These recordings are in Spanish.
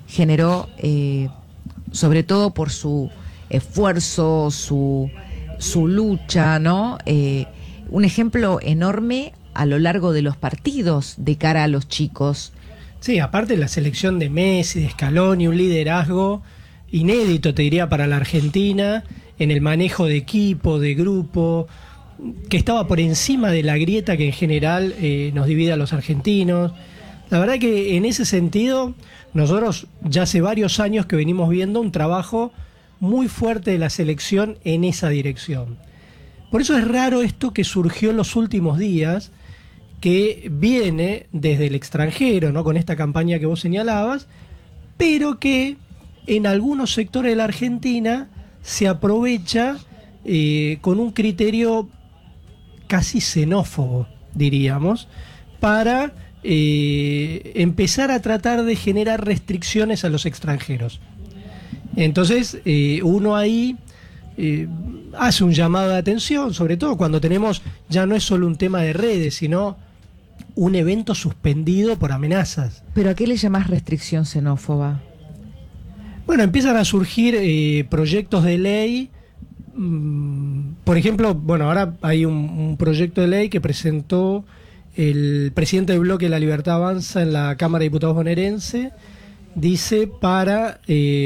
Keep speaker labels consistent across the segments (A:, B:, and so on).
A: generó, sobre todo por su esfuerzo, su lucha, ¿no? Un ejemplo enorme a lo largo de los partidos de cara a los chicos.
B: Sí, aparte de la selección de Messi, de Scaloni, un liderazgo inédito, te diría, para la Argentina, en el manejo de equipo, de grupo, que estaba por encima de la grieta que en general nos divide a los argentinos. La verdad que en ese sentido, nosotros ya hace varios años que venimos viendo un trabajo muy fuerte de la selección en esa dirección. Por eso es raro esto que surgió en los últimos días, que viene desde el extranjero, ¿no? Con esta campaña que vos señalabas, pero que en algunos sectores de la Argentina se aprovecha con un criterio casi xenófobo, diríamos, para empezar a tratar de generar restricciones a los extranjeros. Entonces, uno ahí hace un llamado de atención, sobre todo cuando tenemos, ya no es solo un tema de redes, sino un evento suspendido por amenazas.
A: ¿Pero a qué le llamás restricción xenófoba?
B: Bueno, empiezan a surgir proyectos de ley. Por ejemplo, bueno, ahora hay un proyecto de ley que presentó el presidente del Bloque de la Libertad Avanza en la Cámara de Diputados bonaerense, dice para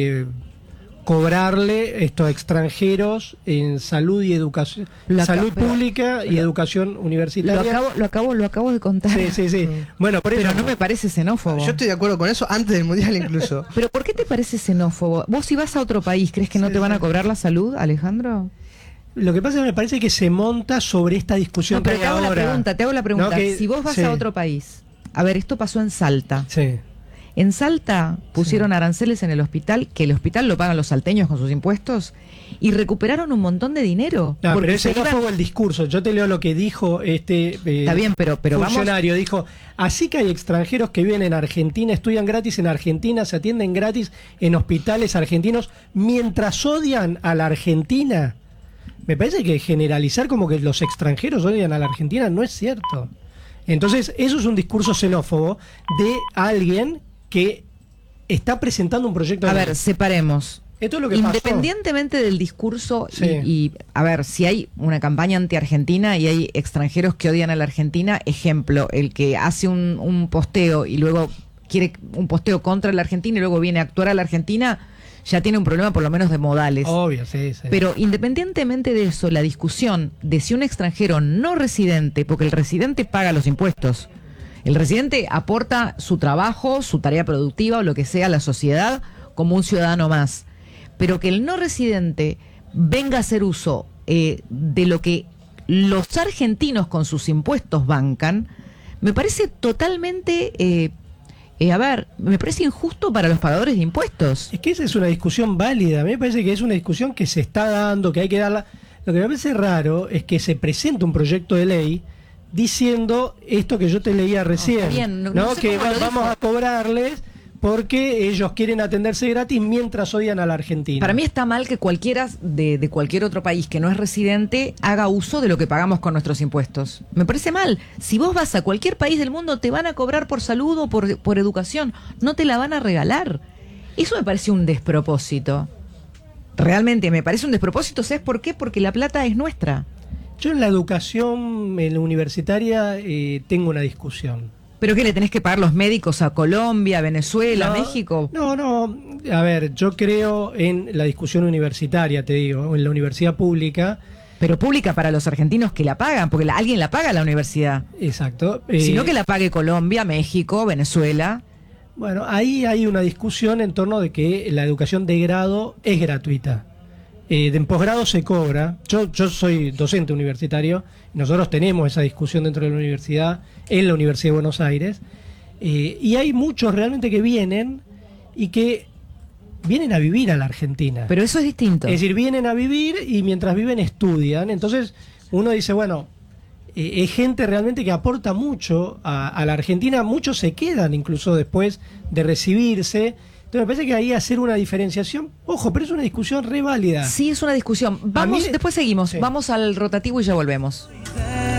B: cobrarle estos extranjeros en salud y educación, salud pública y educación universitaria.
A: Lo acabo de contar.
B: Sí. Bueno,
A: pero no me parece xenófobo.
C: Yo estoy de acuerdo con eso antes del Mundial incluso.
A: ¿Pero por qué te parece xenófobo? ¿Vos si vas a otro país, crees que no te van a cobrar la salud, Alejandro?
B: Lo que pasa es que me parece que se monta sobre esta discusión.
A: No, pero te hago la pregunta.
B: No, que,
A: si vos vas a otro país, a ver, esto pasó en Salta.
B: Sí.
A: En Salta pusieron aranceles en el hospital, que el hospital lo pagan los salteños con sus impuestos, y recuperaron un montón de dinero.
B: No, pero ese no fue el discurso. Yo te leo lo que dijo
A: está bien, pero
B: funcionario.
A: vamos...
B: Dijo, así que hay extranjeros que viven en Argentina, estudian gratis en Argentina, se atienden gratis en hospitales argentinos, mientras odian a la Argentina. Me parece que generalizar como que los extranjeros odian a la Argentina no es cierto. Entonces, eso es un discurso xenófobo de alguien que está presentando un proyecto de ley.
A: A ver, separemos.
B: Esto es lo que
A: independientemente del discurso,
B: sí.
A: y a ver, si hay una campaña anti-argentina y hay extranjeros que odian a la Argentina, ejemplo, el que hace un posteo y luego quiere un posteo contra la Argentina y luego viene a actuar a la Argentina, ya tiene un problema por lo menos de modales.
B: Obvio, sí.
A: Pero independientemente de eso, la discusión de si un extranjero no residente, porque el residente paga los impuestos, el residente aporta su trabajo, su tarea productiva o lo que sea a la sociedad como un ciudadano más, pero que el no residente venga a hacer uso de lo que los argentinos con sus impuestos bancan, me parece totalmente... me parece injusto para los pagadores de impuestos.
B: Es que esa es una discusión válida. A mí me parece que es una discusión que se está dando, que hay que darla. Lo que me parece raro es que se presente un proyecto de ley diciendo esto que yo te leía recién.
A: Bien,
B: ¿no?
A: sé
B: Que
A: vamos
B: a cobrarles porque ellos quieren atenderse gratis mientras odian a la Argentina.
A: Para mí está mal que cualquiera de cualquier otro país que no es residente haga uso de lo que pagamos con nuestros impuestos. Me parece mal. Si vos vas a cualquier país del mundo te van a cobrar por salud o por educación. No te la van a regalar. Eso me parece un despropósito. Realmente me parece un despropósito. ¿Sabes por qué? Porque la plata es nuestra.
B: Yo en la educación en la universitaria tengo una discusión.
A: ¿Pero qué le tenés que pagar los médicos a Colombia, a Venezuela, a México?
B: No. A ver, yo creo en la discusión universitaria, te digo, en la universidad pública.
A: Pero pública para los argentinos que la pagan, porque alguien la paga la universidad.
B: Exacto.
A: Sino que la pague Colombia, México, Venezuela.
B: Bueno, ahí hay una discusión en torno de que la educación de grado es gratuita. En posgrado se cobra. Yo soy docente universitario. Nosotros tenemos esa discusión dentro de la universidad, en la Universidad de Buenos Aires. Y hay muchos realmente que vienen y que vienen a vivir a la Argentina.
A: Pero eso es distinto.
B: Es decir, vienen a vivir y mientras viven estudian. Entonces uno dice, bueno, es gente realmente que aporta mucho a la Argentina. Muchos se quedan incluso después de recibirse. Entonces me parece que ahí hacer una diferenciación, ojo, pero es una discusión re válida.
A: Sí, es una discusión. Después seguimos. Sí. Vamos al rotativo y ya volvemos.